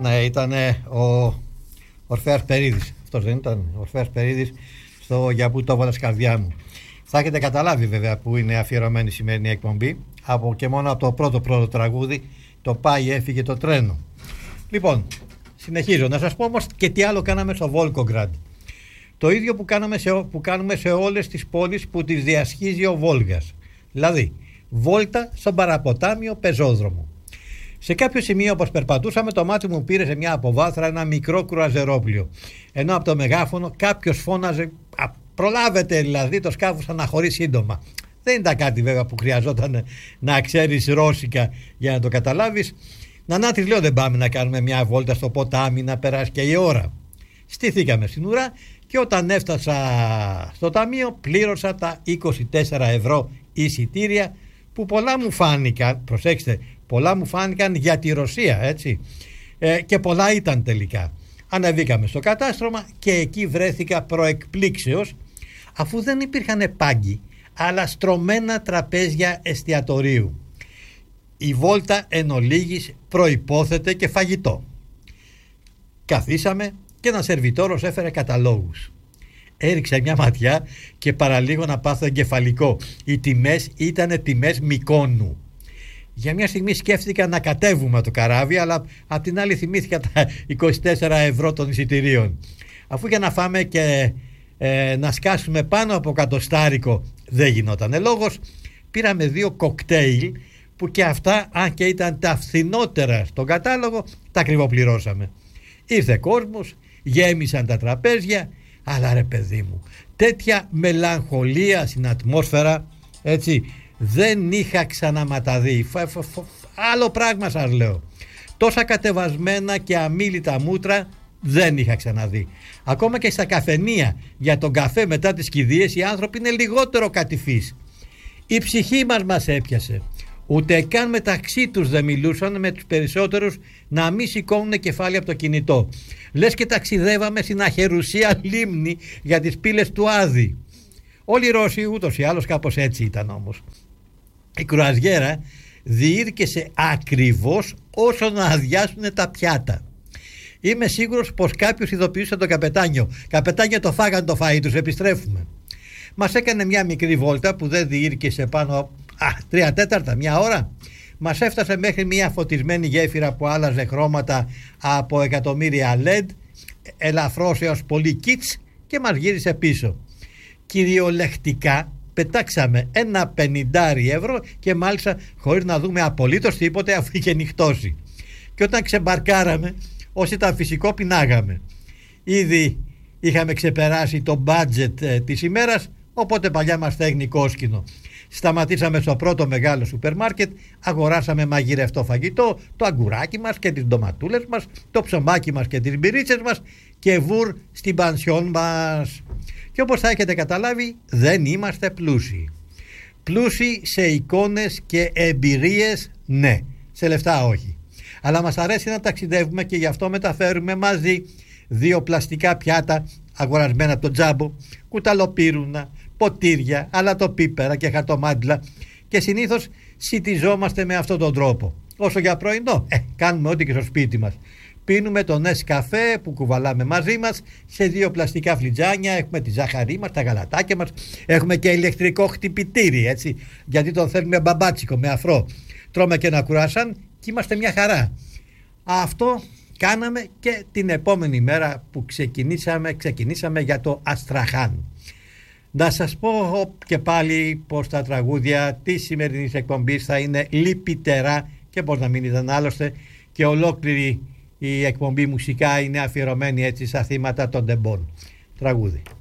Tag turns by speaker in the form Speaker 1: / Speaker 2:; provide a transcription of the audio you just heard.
Speaker 1: Ναι, ήταν ο Ορφέας Περίδης. Αυτός δεν ήταν ο Ορφέας Περίδης στο «Για πού το έβαλες καρδιά μου». Θα έχετε καταλάβει βέβαια που είναι αφιερωμένη η σημερινή εκπομπή, και μόνο από το πρώτο τραγούδι, το «Πάει έφυγε το τρένο». Λοιπόν, συνεχίζω να σας πω όμως και τι άλλο κάναμε στο Βόλγκογραντ. Το ίδιο που κάνουμε σε όλες τις πόλεις που τις διασχίζει ο Βόλγας. Δηλαδή, βόλτα στον παραποτάμιο πεζόδρομο. Σε κάποιο σημείο, όπως περπατούσαμε, το μάτι μου πήρε σε μια αποβάθρα ένα μικρό κρουαζερόπλιο. Ενώ από το μεγάφωνο κάποιος φώναζε, προλάβετε δηλαδή, το σκάφος αναχωρεί σύντομα. Δεν ήταν κάτι βέβαια που χρειαζόταν να ξέρεις ρώσικα για να το καταλάβεις. Να της λέω, δεν πάμε να κάνουμε μια βόλτα στο ποτάμι, να περάσει και η ώρα. Στηθήκαμε στην ουρά και όταν έφτασα στο ταμείο πλήρωσα τα 24 ευρώ εισιτήρια, που πολλά μου φάνηκαν, προσέξτε, πολλά μου φάνηκαν για τη Ρωσία, έτσι, και πολλά ήταν τελικά. Ανεβήκαμε στο κατάστρωμα και εκεί βρέθηκα προεκπλήξεως, αφού δεν υπήρχαν πάγκοι αλλά στρωμένα τραπέζια εστιατορίου. Η βόλτα εν ολίγης προϋπόθεται και φαγητό. Καθίσαμε και ένας σερβιτόρος έφερε καταλόγους. Έριξε μια ματιά και παραλίγο να πάθω εγκεφαλικό. Οι τιμές ήταν τιμές Μυκόνου. Για μια στιγμή σκέφτηκα να κατέβουμε το καράβι, αλλά απ' την άλλη θυμήθηκα τα 24 ευρώ των εισιτηρίων. Αφού για να φάμε και να σκάσουμε πάνω από κατοστάρικο δεν γινόταν λόγος, πήραμε 2 κοκτέιλ που και αυτά, αν και ήταν τα φθηνότερα στον κατάλογο, τα ακριβοπληρώσαμε. Ήρθε κόσμος, γέμισαν τα τραπέζια, αλλά ρε παιδί μου, τέτοια μελαγχολία στην ατμόσφαιρα, έτσι, δεν είχα ξαναματαδεί. Άλλο πράγμα σας λέω. Τόσα κατεβασμένα και αμίλητα μούτρα δεν είχα ξαναδεί. Ακόμα και στα καφενεία για τον καφέ μετά τις κηδείες οι άνθρωποι είναι λιγότερο κατηφείς. Η ψυχή μας έπιασε. Ούτε καν μεταξύ τους δεν μιλούσαν, με τους περισσότερους να μην σηκώνουν κεφάλι από το κινητό. Λες και ταξιδεύαμε στην αχερουσία λίμνη για τις πύλες του Άδη. Όλοι οι Ρώσοι ούτως ή άλλως κάπως έτσι ήταν όμως. Η κρουαζιέρα διήρκεσε ακριβώς όσο να αδειάσουν τα πιάτα. Είμαι σίγουρος πως κάποιος ειδοποιούσε τον καπετάνιο. Καπετάνιο, το φάγαν το φαΐ τους, επιστρέφουμε. Μας έκανε μια μικρή βόλτα που δεν διήρκεσε πάνω 3/4, μια ώρα. Μας έφτασε μέχρι μια φωτισμένη γέφυρα που άλλαζε χρώματα από εκατομμύρια LED, ελαφρώς έως πολύ kits, και μας γύρισε πίσω. Κυριολεκτικά πετάξαμε ένα 50 ευρώ και μάλιστα χωρίς να δούμε απολύτως τίποτε, αφού είχε νυχτώσει. Και όταν ξεμπαρκάραμε, όσοι ήταν φυσικό, πεινάγαμε. Ήδη είχαμε ξεπεράσει το budget της ημέρας, οπότε παλιά μας στέγνει κόσκινο. Σταματήσαμε στο πρώτο μεγάλο σούπερ μάρκετ, αγοράσαμε μαγειρευτό φαγητό, το αγκουράκι μας και τις ντοματούλες μας, το ψωμάκι μας και τις μπυρίτσες μας, και βουρ στην πανσιόν μας. Και όπως θα έχετε καταλάβει, δεν είμαστε πλούσιοι. Πλούσιοι σε εικόνες και εμπειρίες, ναι, σε λεφτά όχι. Αλλά μας αρέσει να ταξιδεύουμε και γι' αυτό μεταφέρουμε μαζί 2 πλαστικά πιάτα αγορασμένα από τον Τζάμπο, κουταλοπύρουνα, ποτήρια, αλατοπίπερα και χαρτομάντιλα, και συνήθως σιτιζόμαστε με αυτόν τον τρόπο. Όσο για πρωινό, κάνουμε ό,τι και στο σπίτι μας. Πίνουμε το Νεσκαφέ που κουβαλάμε μαζί μας σε 2 πλαστικά φλιτζάνια, έχουμε τη ζάχαρή μας, τα γαλατάκια μας, έχουμε και ηλεκτρικό χτυπητήρι, έτσι, γιατί τον θέλουμε μπαμπάτσικο με αφρό. Τρώμε και ένα κουράσαν και είμαστε μια χαρά. Αυτό κάναμε και την επόμενη μέρα που ξεκινήσαμε για το Αστραχάν. Να σας πω και πάλι πως τα τραγούδια της σημερινής εκπομπής θα είναι λυπητερά, και πως να μην ήταν άλλωστε, και ολόκληρη η εκπομπή μουσικά είναι αφιερωμένη έτσι στα θύματα των τεμπών. Τραγούδι.